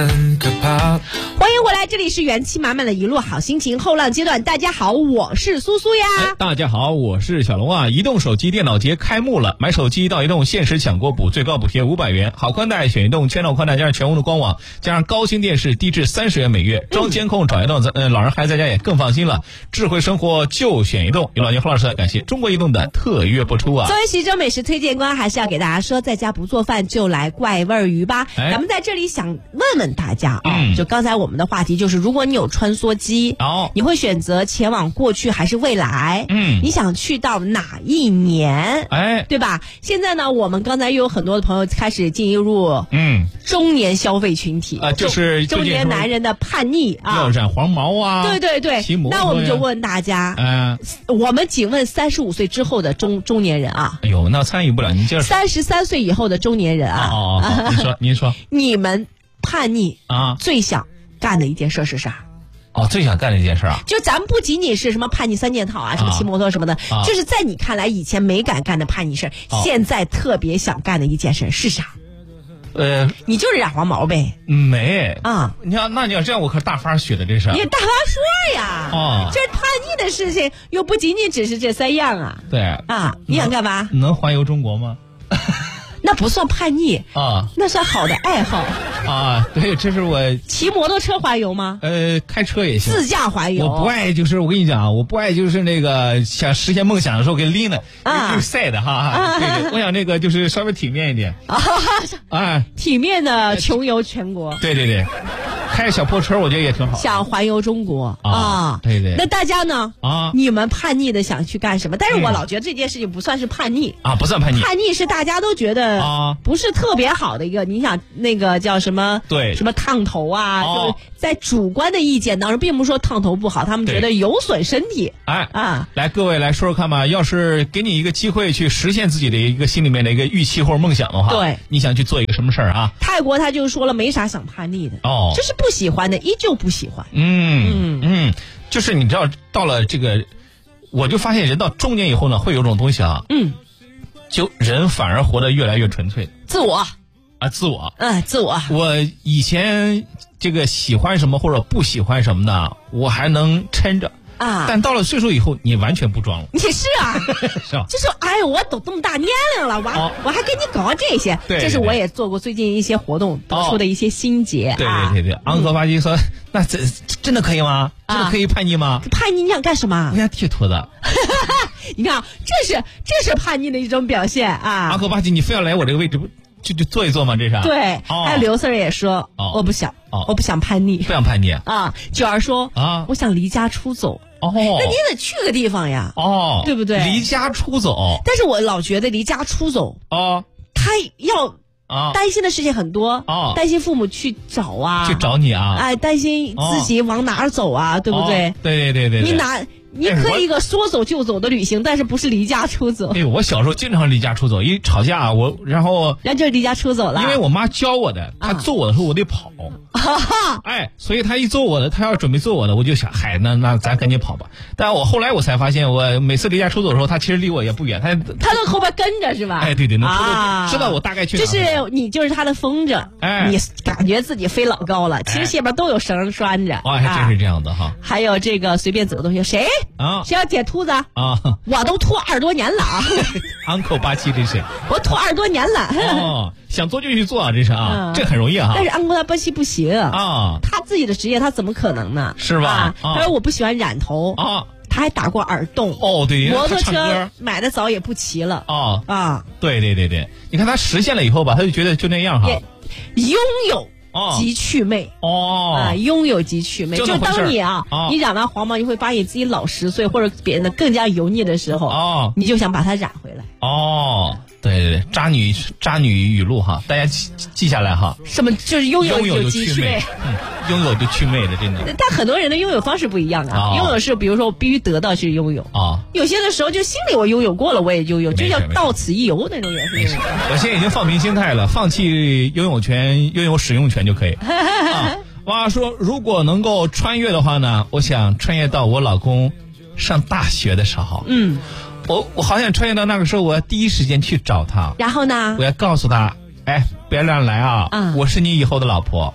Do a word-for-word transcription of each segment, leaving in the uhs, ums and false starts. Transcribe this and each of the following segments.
欢迎回来，这里是元气满满的一路好心情后浪阶段。大家好，我是苏苏呀、 哎。大家好，我是小龙啊。移动手机电脑节开幕了，买手机到移动限时抢国补，最高补贴五百元。好宽带选移动，全场宽带加上全屋的官网，加上高清电视，低至三十元每月。装监控找移动，呃，老人孩子在家也更放心了。智慧生活就选移动。有老年何老师感谢中国移动的特约播出啊。 作为徐州美食推荐官，还是要给大家说，在家不做饭就来怪味鱼吧。哎、咱们在这里想问问大家啊，嗯、就刚才我们的话题就是，如果你有穿梭机，哦，你会选择前往过去还是未来？嗯，你想去到哪一年？哎，对吧？现在呢，我们刚才又有很多的朋友开始进入嗯中年消费群体啊、呃，就是中年男人的叛逆啊， 要染黄毛啊， 对对对。那我们就问大家，嗯、呃，我们仅问三十五岁之后的中中年人啊， 哎呦，那参与不了，您接着说。 三十三岁以后的中年人啊， 哦哦，您说，您说， 你们叛逆啊，最想干的一件事是啥？ 哦，最想干的一件事啊， 就咱们不仅仅是什么叛逆三件套啊，什么骑摩托什么的，啊、就是在你看来以前没敢干的叛逆事，啊、现在特别想干的一件事是啥？呃，你就是染黄毛呗？ 没啊，你要那你要这样，我可大发学的这事。 你大发说呀，哦，这叛逆的事情又不仅仅只是这三样啊。 对啊，你想干嘛？ 能环游中国吗？ 那不算叛逆啊，那算好的爱好啊。对，这是我骑摩托车环游吗？ 呃，开车也行， 自驾环游。 我不爱就是我跟你讲，我不爱就是那个想实现梦想的时候给拎的啊，就是晒的哈。啊、对对，我想那个就是稍微体面一点啊， 啊，体面的穷游全国。 对对对。开小破车我觉得也挺好， 想环游中国啊，啊对对。 那大家呢啊？你们叛逆的想去干什么？但是我老觉得这件事情不算是叛逆、 嗯、啊，不算叛逆。 叛逆是大家都觉得啊，不是特别好的一个。你想那个叫什么？ 对， 什么烫头啊？哦、就是在主观的意见当中，并不是说烫头不好，他们觉得有损身体。 哎啊，来各位来说说看吧，要是给你一个机会去实现自己的一个心里面的一个预期或者梦想的话， 对， 你想去做一个什么事儿啊？ 泰国他就说了，没啥想叛逆的哦，就是不喜欢的依旧不喜欢。 嗯嗯嗯，就是你知道到了这个，我就发现人到中年以后呢，会有种东西啊，嗯，就人反而活得越来越纯粹， 自我啊，自我， 嗯，自我。 我以前这个喜欢什么或者不喜欢什么的，我还能撑着。啊！但到了岁数以后，你完全不装了。 你是啊， 是吧？ 就说哎呦，我都这么大年龄了，我、哦、我还跟你搞这些。 对, 对, 对， 这是我也做过最近一些活动得出的一些心结。 哦、对对对对，昂格巴基说，那这真的可以吗？真的可以叛逆吗？ 啊、叛逆你想干什么？ 我想剃秃子。 你看，这是这是叛逆的一种表现啊！ 昂格巴基，你非要来我这个位置，就就坐一坐吗？这是对。哦、还有刘 Sir 也说，哦、我不想，哦、我不想叛逆， 不想叛逆啊。九儿说啊，我想离家出走。哦，那你得去个地方呀，哦，对不对？ 离家出走， 但是我老觉得离家出走，哦，他要啊担心的事情很多，哦，担心父母去找啊， 去找你啊， 哎，担心自己往哪儿走啊，哦、对不对？ 哦、对对对对， 你哪？你可以一个说走就走的旅行，但是不是离家出走。 哎，我小时候经常离家出走，一吵架我然后然后就离家出走了。 因为我妈教我的，她揍我的时候我得跑。啊、哎，所以她一揍我的，她要准备揍我的，我就想，嗨，那那咱赶紧跑吧。但我后来我才发现，我每次离家出走的时候，她其实离我也不远，她她在后边跟着是吧？ 哎，对对，能偷偷、啊、知道我大概去哪。 就是你就是她的风筝，哎，你感觉自己飞老高了，其实下边都有绳拴着。 哦，还真是这样的哈。啊、 还有这个随便走的东西，谁啊？谁要捡秃子啊？我都秃二十多年了啊 ！Uncle 八七这是我秃二十多年了。 哦，想做就去做啊，这是啊，嗯、这很容易啊。 但是 Uncle 八七不行啊，他自己的职业他怎么可能呢？ 是吧？ 啊、他说我不喜欢染头啊，他还打过耳洞。 哦，对， 摩托车买的早也不骑了。哦啊，对对对对，你看他实现了以后吧，他就觉得就那样哈， 拥有。哦，即祛魅哦啊，拥有即祛魅，就当你啊，哦、你染完黄毛，你会发现自己老十岁或者变得更加油腻的时候，哦，你就想把它染回来。 哦，对对对，渣女渣女语录哈，大家记记下来哈。 什么就是拥有就即祛魅， 嗯，拥有就祛魅的，真的。 但很多人的拥有方式不一样啊，哦、拥有是比如说我必须得到去拥有啊，哦、有些的时候就心里我拥有过了，我也拥有，就叫到此一游那种也是拥有。 我现在已经放平心态了，放弃拥有权，拥有使用权就可以。啊，哇，说如果能够穿越的话呢，我想穿越到我老公上大学的时候。嗯。我我好想穿越到那个时候，我要第一时间去找他。 然后呢？ 我要告诉他，哎，别乱来啊！嗯、我是你以后的老婆。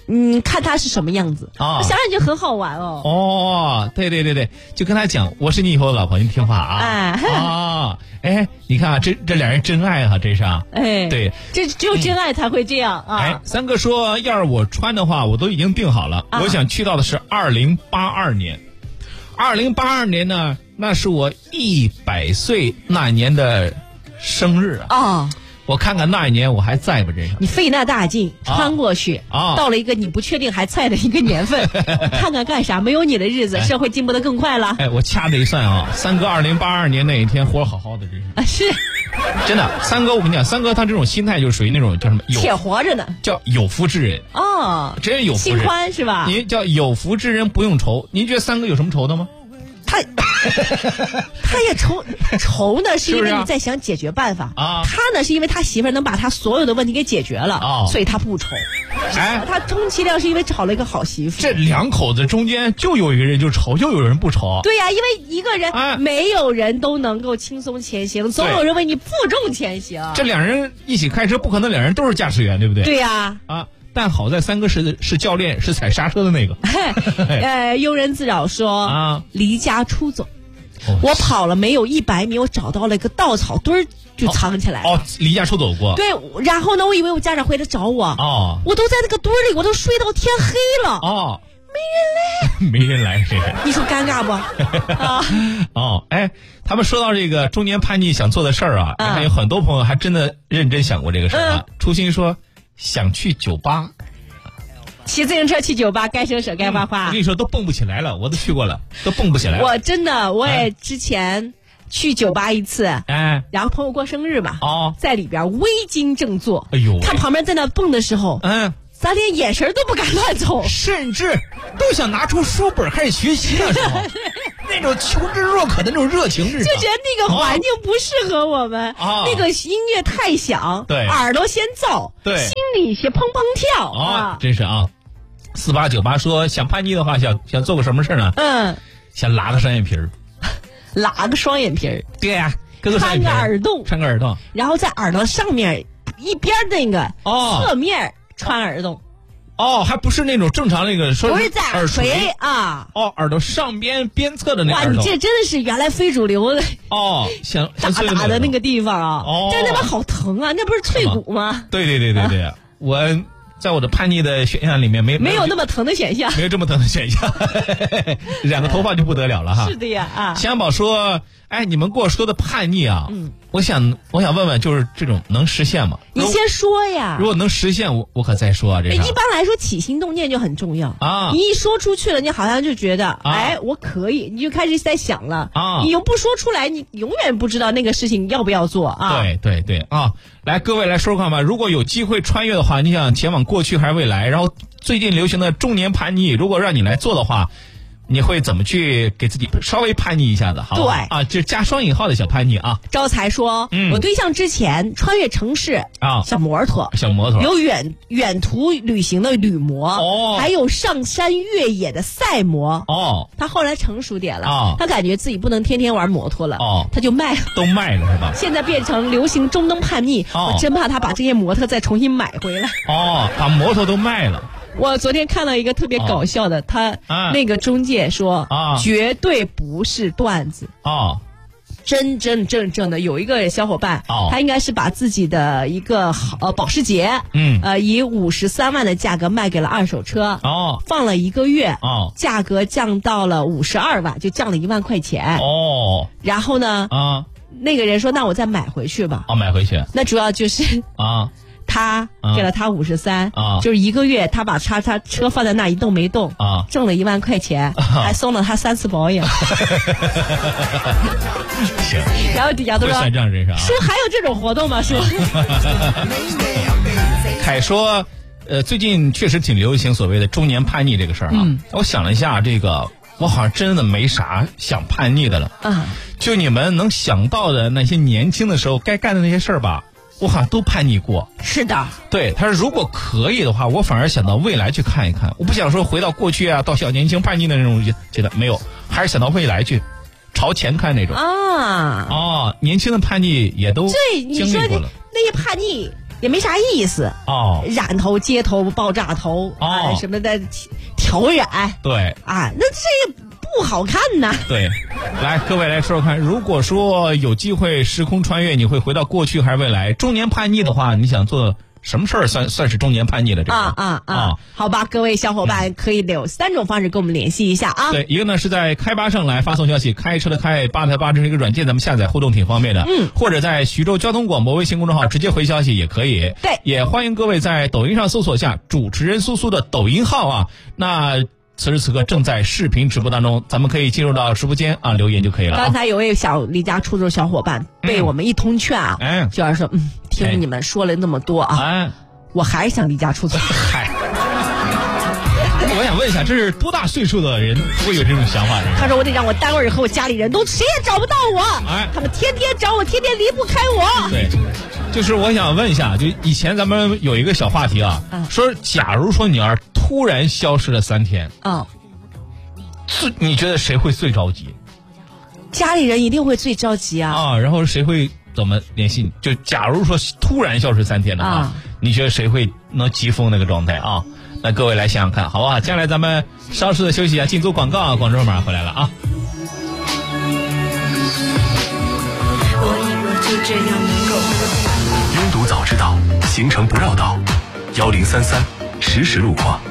嗯，看他是什么样子啊， 想想就很好玩哦。 哦，对对对对，就跟他讲，我是你以后的老婆，你听话啊。 哎啊，哎，你看啊，这这俩人真爱啊，这是啊。 哎， 对， 这只有真爱才会这样啊。 哎，三哥说，要是我穿的话，我都已经定好了，啊、我想去到的是二零八二年。二零八二年呢，那是我一百岁那年的生日啊。 哦。 我看看那一年我还在不？这上你费那大劲穿过去啊，到了一个你不确定还在的一个年份，看看干啥？没有你的日子，哎、社会进步得更快了。 哎，我掐指一算啊，三哥二零八二年那一天活得好好的，真是啊，是真的。三哥，我跟你讲，三哥他这种心态就属于那种叫什么？ 且活着呢， 叫有福之人哦， 真有福人， 心宽是吧？ 您叫有福之人不用愁。您觉得三哥有什么愁的吗？ 他他也愁愁呢，是因为你在想解决办法啊。他呢是因为他媳妇儿能把他所有的问题给解决了，哦、所以他不愁。哎，他充其量是因为找了一个好媳妇。 这两口子中间就有一个人就愁，就有人不愁。 对呀、啊，因为一个人、哎、没有人都能够轻松前行，总有人为你负重前行。 这两人一起开车，不可能两人都是驾驶员，对不对？ 对呀、 啊。啊但好在三哥是是教练，是踩刹车的那个。 呃，庸人自扰说啊，离家出走。我跑了没有一百米，我找到了一个稻草堆儿，就藏起来了。 哦，离家出走过。 对，然后呢，我以为我家长回来找我。哦，我都在那个堆里，我都睡到天黑了。 哦， 没人来， 没人来，这是。 你说尴尬不？啊， 哦，哎，他们说到这个中年叛逆想做的事儿啊，你看有很多朋友还真的认真想过这个事儿啊。初心说想去酒吧。 骑自行车去酒吧，该省省该花花、嗯。 我跟你说，都蹦不起来了，我都去过了，都蹦不起来了。 我真的，我也之前去酒吧一次，哎，然后朋友过生日嘛，哦，在里边微襟正坐，哎呦，他旁边在那蹦的时候，嗯，咱连眼神都不敢乱走， 甚至都想拿出书本开始学习的时候，那种求知若渴的那种热情，就觉得那个环境不适合我们，啊、那个音乐太响， 对， 耳朵先燥， 对， 心里先砰砰跳啊，啊真是啊。四八九八说想叛逆的话，想想做个什么事呢？嗯，想拉个双眼皮儿， 拉个双眼皮儿， 对呀、啊，割个穿个耳洞， 穿个耳洞， 然后在耳朵上面一边那个哦侧面穿耳洞。 哦，还不是那种正常那个， 不是在耳垂啊， 哦，耳朵上边边侧的那个耳洞。哇，你这真的是原来非主流的哦，想打打的那个地方啊，哦，但那边好疼啊，那不是脆骨吗？ 对对对对对，啊、我。在我的叛逆的选项里面没没有那么疼的选项， 没有这么疼的选项，染个头发就不得了了哈。 是的呀啊！ 香宝说：“哎，你们跟我说的叛逆啊，嗯，我想我想问问，就是这种能实现吗？ 你先说呀。 如果能实现，我我可再说啊。这一般来说，起心动念就很重要啊。你一说出去了，你好像就觉得，啊、哎，我可以，你就开始在想了啊。你又不说出来，你永远不知道那个事情要不要做啊。 对对对啊！来，各位来说说看吧。如果有机会穿越的话，你想前往过去还是未来？然后最近流行的中年叛逆，如果让你来做的话，你会怎么去给自己稍微叛逆一下子？好， 对啊，就加双引号的小叛逆啊。 招财说，嗯，我对象之前穿越城市啊，小摩托， 小摩托， 有远远途旅行的旅摩，哦，还有上山越野的赛摩，哦，他后来成熟点了，哦，他感觉自己不能天天玩摩托了，哦，他就卖了， 都卖了是吧？ 现在变成流行中登叛逆，哦，我真怕他把这些摩托再重新买回来。 哦，把摩托都卖了。 我昨天看到一个特别搞笑的，哦、他、啊、那个中介说，啊、绝对不是段子哦，真真正正的。有一个小伙伴，哦、他应该是把自己的一个呃保时捷，嗯，呃以五十三万的价格卖给了二手车，哦，放了一个月，哦，价格降到了五十二万，就降了一万块钱，哦，然后呢，啊，那个人说，那我再买回去吧， 哦，买回去， 那主要就是啊。他给了他五十三，就是一个月，他把他他车放在那一动没动，啊，挣了一万块钱，啊、还送了他三次保养。 行， 然后底下都说算账，这是啊， 说还有这种活动吗？说。 凯说，呃，最近确实挺流行所谓的中年叛逆这个事儿啊。嗯、我想了一下，这个我好像真的没啥想叛逆的了。啊，就你们能想到的那些年轻的时候该干的那些事儿吧。我好像都叛逆过。 是的， 对，他说如果可以的话，我反而想到未来去看一看。我不想说回到过去啊，到小年轻叛逆的那种阶段，没有，还是想到未来去，朝前看那种。啊，哦，年轻的叛逆也都经历过了。 那些叛逆也没啥意思哦， 染头、接头、爆炸头哦、啊、什么的调染， 对啊，那这也不好看呐。 对，来各位来说说看，如果说有机会时空穿越，你会回到过去还是未来？中年叛逆的话，你想做什么事儿算算是中年叛逆的这个啊啊啊！好吧，各位小伙伴可以有三种方式跟我们联系一下啊。 对，一个呢是在开巴上来发送消息，开车的开，八台八，这是一个软件，咱们下载互动挺方便的。嗯，或者在徐州交通广播微信公众号直接回消息也可以。 对， 也欢迎各位在抖音上搜索下主持人苏苏的抖音号啊。那此时此刻正在视频直播当中，咱们可以进入到直播间啊留言就可以了、啊。 刚才有位想离家出走的小伙伴被我们一通劝啊，嗯，就要说嗯，听了你们说了那么多啊。哎，我还是想离家出走。嗨， 我想问一下，这是多大岁数的人会有这种想法？ 他说我得让我单位和我家里人都谁也找不到我，哎，他们天天找我，天天离不开我。 对，就是我想问一下，就以前咱们有一个小话题啊，嗯、说假如说你要是突然消失了三天，嗯，最你觉得谁会最着急？ 家里人一定会最着急啊！ 啊，然后谁会怎么联系你？就假如说突然消失三天的话，啊、你觉得谁会能急疯那个状态啊？那各位来想想看，好不好？接下来咱们稍事的休息一下，进组广告啊，广州马上回来了啊。 我以为就这样能够拥堵早知道，行程不绕道，幺零三三实时路况。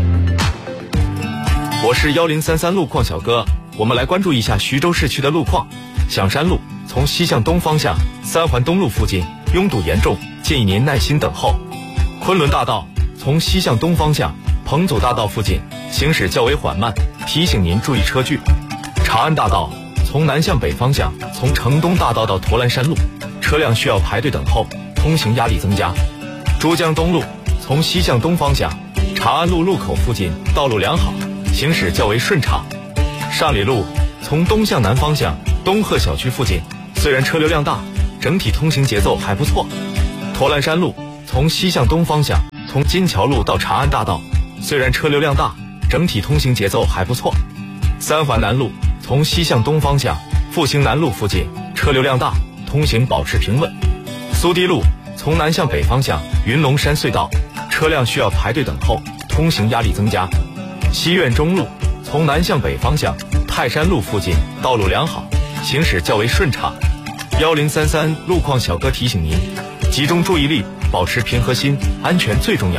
我是幺零三三路况小哥，我们来关注一下徐州市区的路况。响山路从西向东方向三环东路附近拥堵严重，建议您耐心等候。昆仑大道从西向东方向彭祖大道附近行驶较为缓慢，提醒您注意车距。长安大道从南向北方向从城东大道到驼栏山路，车辆需要排队等候，通行压力增加。珠江东路从西向东方向长安路路口附近道路良好，行驶较为顺畅。上里路从东向南方向东鹤小区附近，虽然车流量大，整体通行节奏还不错。驼栏山路从西向东方向从金桥路到长安大道，虽然车流量大，整体通行节奏还不错。三环南路从西向东方向复兴南路附近车流量大，通行保持平稳。苏堤路从南向北方向云龙山隧道，车辆需要排队等候，通行压力增加。西苑中路从南向北方向泰山路附近道路良好，行驶较为顺畅。幺零三三路况小哥提醒您，集中注意力，保持平和心，安全最重要。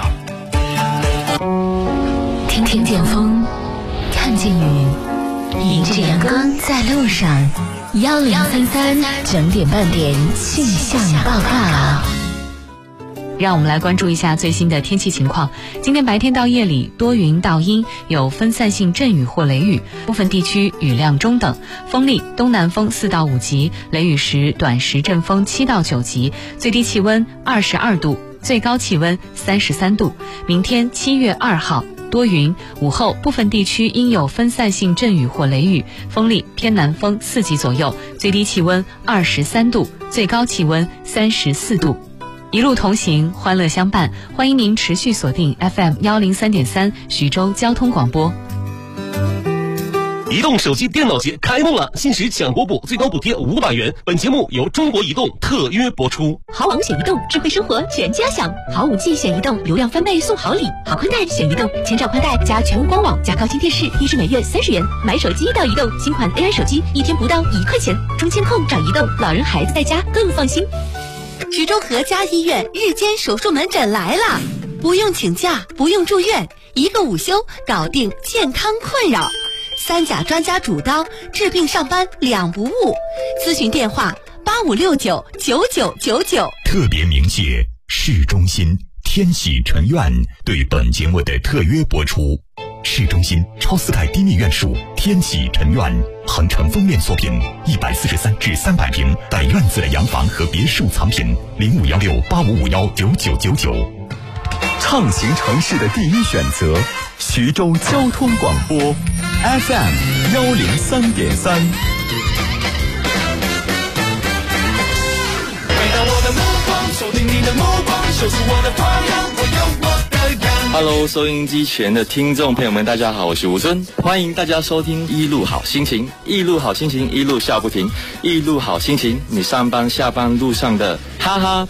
听听见风，看见雨，迎着阳光在路上。幺零三三整点半点气象报告。 让我们来关注一下最新的天气情况。今天白天到夜里多云到阴，有分散性阵雨或雷雨，部分地区雨量中等，风力东南风四到五级，雷雨时短时阵风七到九级，最低气温二十二度，最高气温三十三度。明天七月二号多云，午后部分地区应有分散性阵雨或雷雨，风力偏南风四级左右，最低气温二十三度，最高气温三十四度。一路同行，欢乐相伴，欢迎您持续锁定 F M 幺零三点三徐州交通广播。 移动手机电脑节开幕了，限时抢国补，最高补贴五百元。本节目由中国移动特约播出。 好网选移动，智慧生活全家享。好五 G 选移动，流量翻倍送好礼。好宽带选移动，千兆宽带加全屋官网加高清电视，一支每月三十元。买手机到移动，新款 A I 手机一天不到一块钱。中签控找移动，老人孩子在家更放心。 徐州和家医院日间手术门诊来了，不用请假，不用住院，一个午休搞定健康困扰。三甲专家主刀，治病上班两不误。咨询电话八五六九九九九九。 特别鸣谢市中心天喜城院对本节目的特约播出。市中心超斯凯低密院墅天喜城院，恒城封面作品，一百四十三至三百平带院子的洋房和别墅藏品，零五幺六八五五幺九九九九。畅行城市的第一选择，徐州交通广播 F M 幺零三点三。 回到我的目光，锁定你的目光，守住我的方向，我有我的阳光。 Hello， 收音机前的听众朋友们，大家好，我是吴尊，欢迎大家收听一路好心情，一路好心情，一路笑不停，一路好心情，你上班下班路上的哈哈。